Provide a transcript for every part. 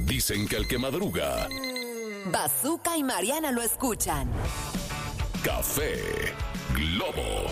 Dicen que el que madruga... Bazooka y Mariana lo escuchan. Café Globo.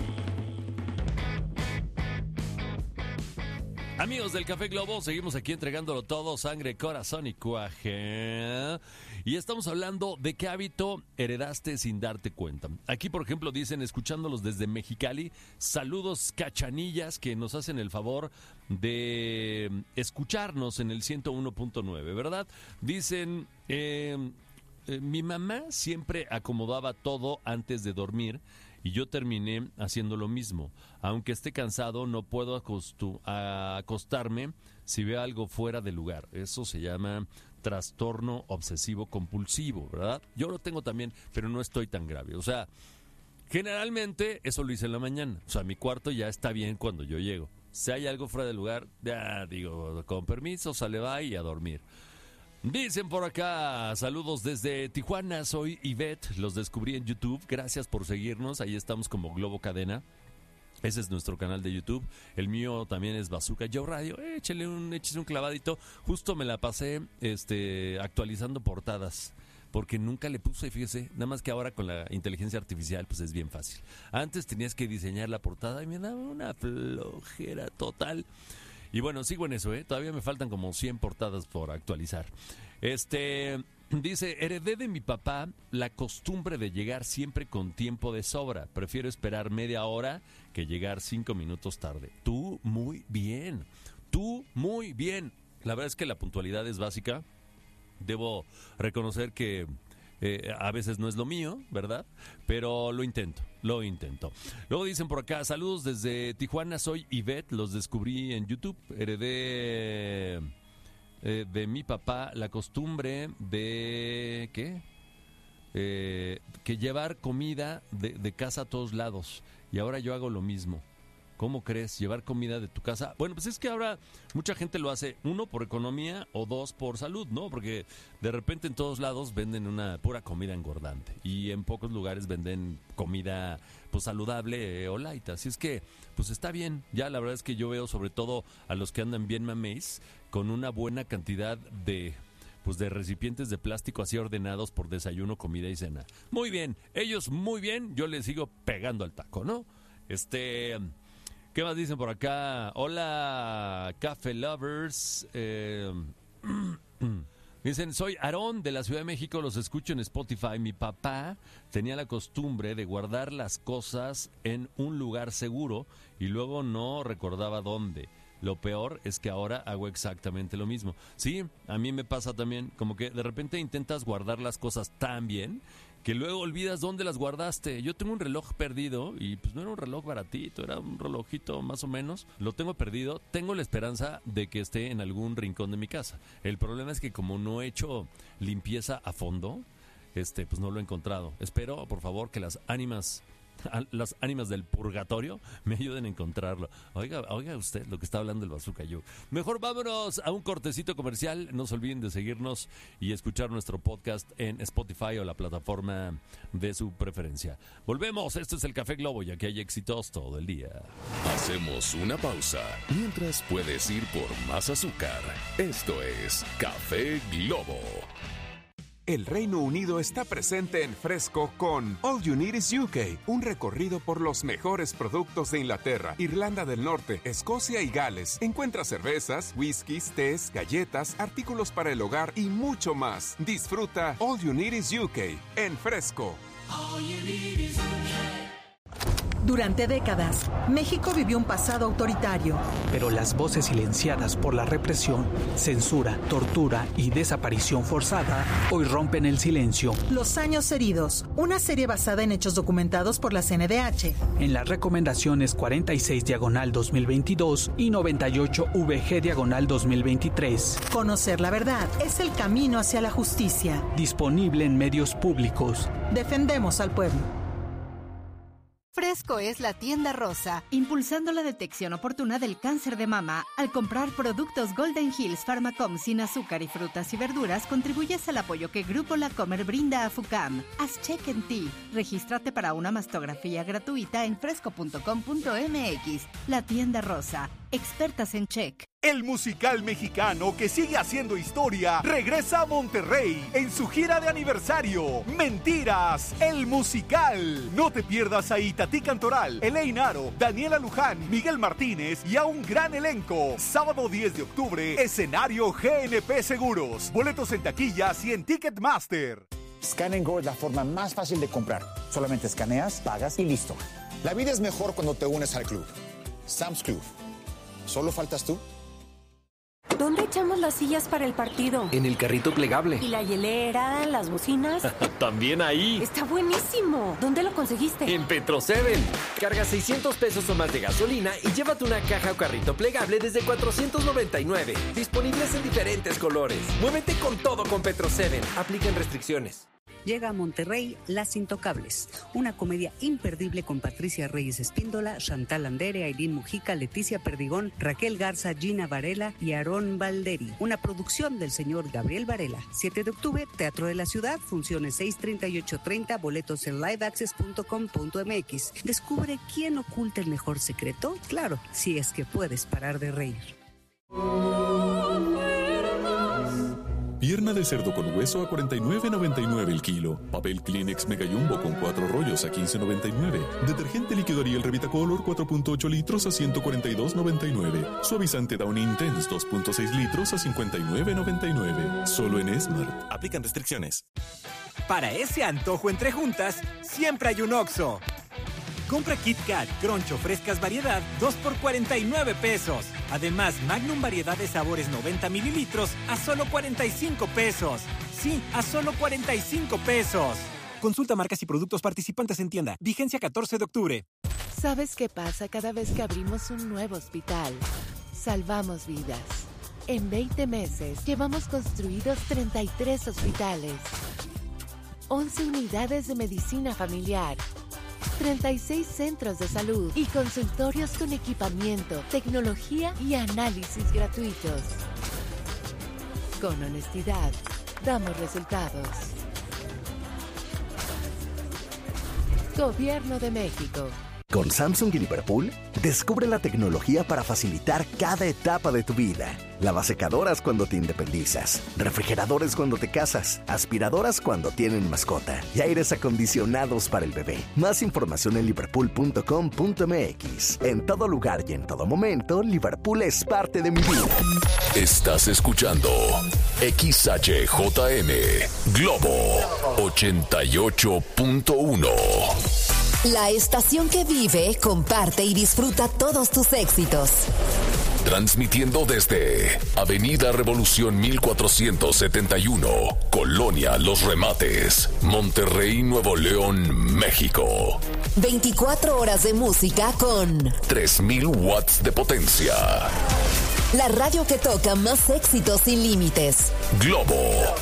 Amigos del Café Globo, seguimos aquí entregándolo todo, sangre, corazón y cuaje. Y estamos hablando de qué hábito heredaste sin darte cuenta. Aquí, por ejemplo, dicen, escuchándolos desde Mexicali, saludos cachanillas que nos hacen el favor de escucharnos en el 101.9, ¿verdad? Dicen, mi mamá siempre acomodaba todo antes de dormir y yo terminé haciendo lo mismo. Aunque esté cansado, no puedo acostarme si veo algo fuera de lugar. Eso se llama trastorno obsesivo compulsivo, ¿verdad? Yo lo tengo también, pero no estoy tan grave. O sea, generalmente eso lo hice en la mañana. O sea, mi cuarto ya está bien cuando yo llego. Si hay algo fuera de lugar, ya digo, con permiso, sale, va y a dormir. Dicen por acá, saludos desde Tijuana, soy Ivette, los descubrí en YouTube, gracias por seguirnos, ahí estamos como Globo Cadena, ese es nuestro canal de YouTube, el mío también es Bazooka Yo Radio, échese un clavadito, justo me la pasé actualizando portadas, porque nunca le puse, fíjese, nada más que ahora con la inteligencia artificial pues es bien fácil, antes tenías que diseñar la portada y me daba una flojera total. Y bueno, sigo en eso, todavía me faltan como 100 portadas por actualizar. Dice, heredé de mi papá la costumbre de llegar siempre con tiempo de sobra. Prefiero esperar media hora que llegar 5 minutos tarde. Tú muy bien. La verdad es que la puntualidad es básica. Debo reconocer que a veces no es lo mío, ¿verdad? Pero lo intento. Luego dicen por acá, saludos desde Tijuana, soy Ivette, los descubrí en YouTube, heredé de mi papá la costumbre de... ¿qué? Que llevar comida de casa a todos lados, y ahora yo hago lo mismo. ¿Cómo crees? ¿Llevar comida de tu casa? Bueno, pues es que ahora mucha gente lo hace, 1, por economía, o 2, por salud, ¿no? Porque de repente en todos lados venden una pura comida engordante y en pocos lugares venden comida pues saludable o light. Así es que pues está bien. Ya la verdad es que yo veo sobre todo a los que andan bien mameis con una buena cantidad de recipientes de plástico así ordenados por desayuno, comida y cena. Muy bien, ellos muy bien, yo les sigo pegando al taco, ¿no? ¿Qué más dicen por acá? Hola, Café Lovers. Dicen, soy Aarón de la Ciudad de México, los escucho en Spotify. Mi papá tenía la costumbre de guardar las cosas en un lugar seguro y luego no recordaba dónde. Lo peor es que ahora hago exactamente lo mismo. Sí, a mí me pasa también, como que de repente intentas guardar las cosas tan bien que luego olvidas dónde las guardaste. Yo tengo un reloj perdido y pues no era un reloj baratito, era un relojito más o menos. Lo tengo perdido, tengo la esperanza de que esté en algún rincón de mi casa. El problema es que como no he hecho limpieza a fondo, pues no lo he encontrado. Espero, por favor, que las ánimas del purgatorio me ayuden a encontrarlo. Oiga usted lo que está hablando el Bazooka Yo. Mejor vámonos a un cortecito comercial. No se olviden de seguirnos y escuchar nuestro podcast en Spotify o la plataforma de su preferencia. Volvemos, esto es el Café Globo y aquí hay éxitos todo el día. Hacemos una pausa mientras puedes ir por más azúcar. Esto es Café Globo. El Reino Unido está presente en Fresco con All You Need Is UK, un recorrido por los mejores productos de Inglaterra, Irlanda del Norte, Escocia y Gales. Encuentra cervezas, whiskies, tés, galletas, artículos para el hogar y mucho más. Disfruta All You Need Is UK en Fresco. All you need is UK. Durante décadas, México vivió un pasado autoritario. Pero las voces silenciadas por la represión, censura, tortura y desaparición forzada hoy rompen el silencio. Los años heridos, una serie basada en hechos documentados por la CNDH. En las recomendaciones 46/2022 y 98/VG/2023. Conocer la verdad es el camino hacia la justicia. Disponible en medios públicos. Defendemos al pueblo. Fresco es la tienda rosa, impulsando la detección oportuna del cáncer de mama. Al comprar productos Golden Hills Pharmacom sin azúcar y frutas y verduras, contribuyes al apoyo que Grupo La Comer brinda a FUCAM. Haz check en ti. Regístrate para una mastografía gratuita en fresco.com.mx. La tienda rosa, expertas en check. El musical mexicano que sigue haciendo historia regresa a Monterrey en su gira de aniversario. Mentiras, el musical. No te pierdas a Itatí Cantoral, Elaine Aro, Daniela Luján, Miguel Martínez y a un gran elenco. Sábado 10 de octubre, escenario GNP Seguros. Boletos en taquillas y en Ticketmaster. Scan & Go es la forma más fácil de comprar. Solamente escaneas, pagas y listo. La vida es mejor cuando te unes al club. Sam's Club. ¿Solo faltas tú? ¿Dónde echamos las sillas para el partido? En el carrito plegable. ¿Y la hielera, las bocinas? También ahí. Está buenísimo. ¿Dónde lo conseguiste? En Petro 7. Carga 600 pesos o más de gasolina y llévate una caja o carrito plegable desde $499. Disponibles en diferentes colores. Muévete con todo con Petro 7. Aplican restricciones. Llega a Monterrey Las Intocables, una comedia imperdible con Patricia Reyes Espíndola, Chantal Andere, Aileen Mujica, Leticia Perdigón, Raquel Garza, Gina Varela y Aarón Valderi. Una producción del señor Gabriel Varela. 7 de octubre, Teatro de la Ciudad, funciones 6:30 y 8:30, boletos en liveaccess.com.mx. Descubre quién oculta el mejor secreto. Claro, si es que puedes parar de reír. Pierna de cerdo con hueso a $49.99 el kilo. Papel Kleenex Mega Jumbo con 4 rollos a $15.99. Detergente líquido Ariel Revitacolor 4.8 litros a $142.99. Suavizante Downy Intense 2.6 litros a $59.99. Solo en Smart. Aplican restricciones. Para ese antojo entre juntas, siempre hay un Oxxo. Compra Kit Kat, Crunch o frescas variedad, 2 por $49. Además, Magnum variedad de sabores 90 mililitros a solo $45. Sí, a solo $45. Consulta marcas y productos participantes en tienda. Vigencia 14 de octubre. ¿Sabes qué pasa cada vez que abrimos un nuevo hospital? Salvamos vidas. En 20 meses llevamos construidos 33 hospitales, 11 unidades de medicina familiar, 36 centros de salud y consultorios con equipamiento, tecnología y análisis gratuitos. Con honestidad, damos resultados. Gobierno de México. Con Samsung y Liverpool, descubre la tecnología para facilitar cada etapa de tu vida. Lavasecadoras cuando te independizas, refrigeradores cuando te casas, aspiradoras cuando tienen mascota y aires acondicionados para el bebé. Más información en liverpool.com.mx. En todo lugar y en todo momento, Liverpool es parte de mi vida. Estás escuchando XHJM Globo 88.1. La estación que vive, comparte y disfruta todos tus éxitos. Transmitiendo desde Avenida Revolución 1471, Colonia Los Remates, Monterrey, Nuevo León, México. 24 horas de música con 3000 watts de potencia. La radio que toca más éxitos sin límites. Globo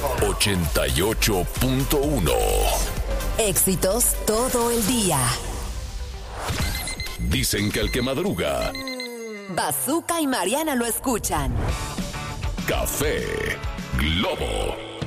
88.1. Éxitos todo el día. Dicen que el que madruga, Bazooka y Mariana lo escuchan. Café Globo.